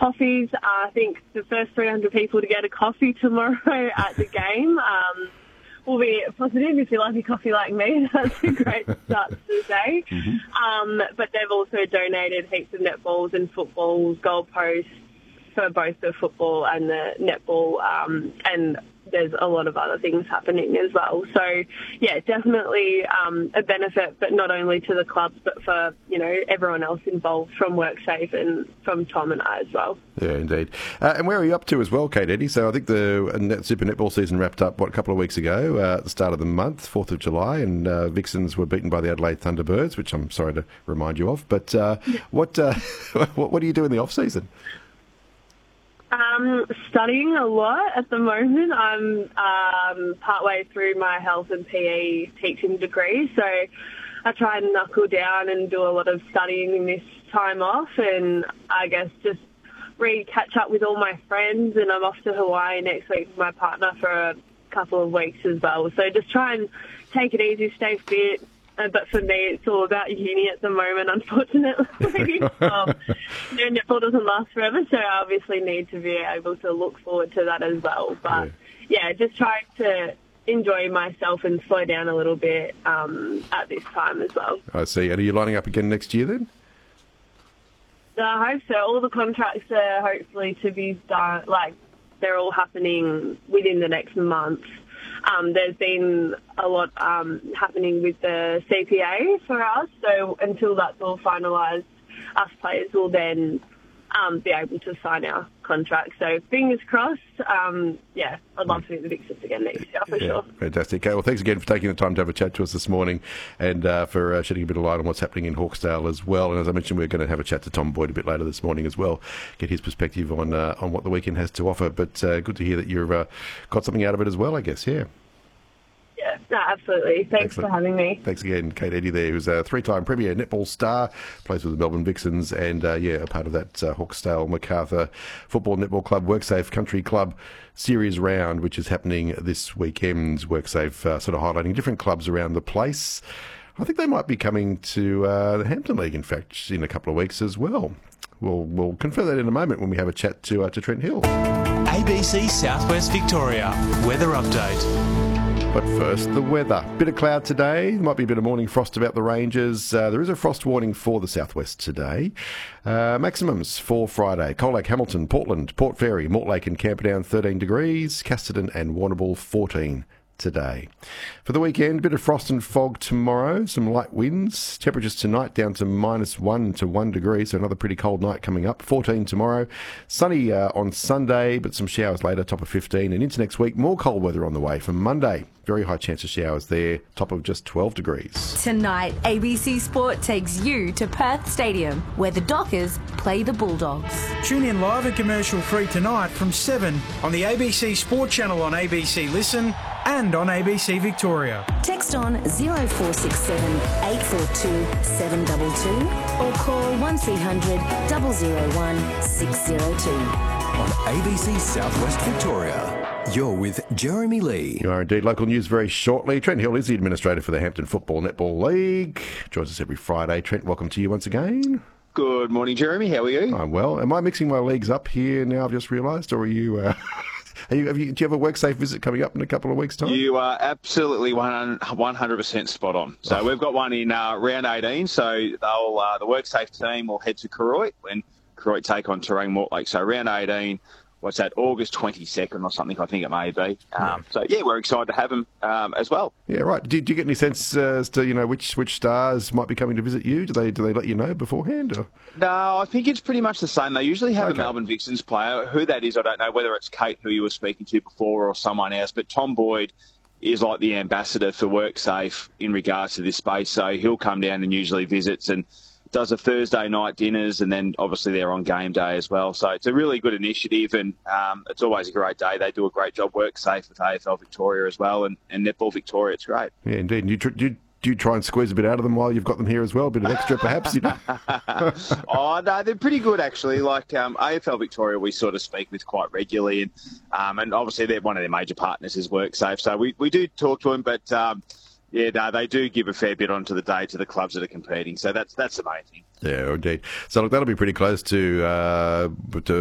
coffees. I think the first 300 people to get a coffee tomorrow at the game will be positive. If you like a coffee like me, that's a great start to the day. But they've also donated heaps of netballs and footballs, goalposts for both the football and the netball, and there's a lot of other things happening as well. So, yeah, definitely a benefit, but not only to the clubs, but for, everyone else involved from WorkSafe and from Tom and I as well. Yeah, indeed. And where are you up to as well, Kate Eddie? So I think the Super Netball season wrapped up, a couple of weeks ago, at the start of the month, 4th of July, and Vixens were beaten by the Adelaide Thunderbirds, which I'm sorry to remind you of. But what do you do in the off-season? Studying a lot at the moment. I'm partway through my health and PE teaching degree, so I try and knuckle down and do a lot of studying in this time off, and I guess just catch up with all my friends, and I'm off to Hawaii next week with my partner for a couple of weeks as well. So just try and take it easy, stay fit. But for me, it's all about uni at the moment, unfortunately. Netball doesn't last forever, so I obviously need to be able to look forward to that as well. But, yeah just trying to enjoy myself and slow down a little bit at this time as well. I see. And are you lining up again next year then? I hope so. All the contracts are hopefully to be done, they're all happening within the next month. There's been a lot happening with the CPA for us, so until that's all finalised, us players will then be able to sign our contract. So fingers crossed. I'd love to meet the Vixens again next year for sure. Fantastic. Okay, well, thanks again for taking the time to have a chat to us this morning, and for shedding a bit of light on what's happening in Hawkesdale as well. And as I mentioned, we're going to have a chat to Tom Boyd a bit later this morning as well, get his perspective on what the weekend has to offer. But good to hear that you've got something out of it as well, I guess. Yeah. Yeah, no, absolutely. Thanks for having me. Thanks again, Kate Eddie there, who's a three-time Premier netball star, plays with the Melbourne Vixens, and a part of that Hawkesdale MacArthur Football Netball Club WorkSafe Country Club Series round, which is happening this weekend. WorkSafe sort of highlighting different clubs around the place. I think they might be coming to the Hampton League, in fact, in a couple of weeks as well. We'll confirm that in a moment when we have a chat to Trent Hill. ABC Southwest Victoria weather update. But first, the weather. Bit of cloud today. There might be a bit of morning frost about the ranges. There is a frost warning for the southwest today. Maximums for Friday. Colac, Hamilton, Portland, Port Fairy, Mortlake and Camperdown 13 degrees. Casterton and Warrnambool 14 today. For the weekend, a bit of frost and fog tomorrow, some light winds. Temperatures tonight down to -1 to 1 degree, so another pretty cold night coming up. 14 tomorrow. Sunny on Sunday, but some showers later, top of 15. And into next week, more cold weather on the way for Monday. Very high chance of showers there, top of just 12 degrees. Tonight, ABC Sport takes you to Perth Stadium, where the Dockers play the Bulldogs. Tune in live and commercial free tonight from 7 on the ABC Sport channel on ABC Listen and on ABC Victoria. Text on 0467 842 722 or call 1300 001 602. On ABC Southwest Victoria. You're with Jeremy Lee. You are indeed. Local news very shortly. Trent Hill is the administrator for the Hampton Football Netball League. Joins us every Friday. Trent, welcome to you once again. Good morning, Jeremy. How are you? I'm well. Am I mixing my leagues up here now, I've just realised, or are you... do you have a WorkSafe visit coming up in a couple of weeks' time? You are absolutely 100% spot on. So we've got one in round 18. So the WorkSafe team will head to Koroit when Koroit take on Terang Mortlake. So round 18, what's that, August 22nd or something, I think it may be. So, we're excited to have them as well. Yeah, right. Do you get any sense as to, which stars might be coming to visit you? Do they let you know beforehand? Or? No, I think it's pretty much the same. They usually have a Melbourne Vixens player. Who that is, I don't know, whether it's Kate, who you were speaking to before, or someone else. But Tom Boyd is like the ambassador for WorkSafe in regards to this space. So he'll come down and usually visits and does a Thursday night dinners, and then obviously they're on game day as well. So it's a really good initiative, and it's always a great day. They do a great job, WorkSafe with AFL Victoria as well, and Netball Victoria. It's great. Yeah, indeed. Do you try and squeeze a bit out of them while you've got them here as well? A bit of extra, perhaps? Oh, no, they're pretty good, actually. Like AFL Victoria, we sort of speak with quite regularly, and obviously they're one of their major partners is WorkSafe. So we do talk to them, but... they do give a fair bit onto the day to the clubs that are competing, so that's the main thing. Yeah, indeed. So look, that'll be pretty close to